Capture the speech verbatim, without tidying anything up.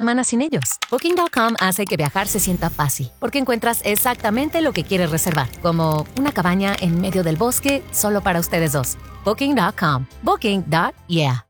semana sin ellos. Booking punto com hace que viajar se sienta fácil, porque encuentras exactamente lo que quieres reservar, como una cabaña en medio del bosque solo para ustedes dos. Booking punto com. Booking. Yeah.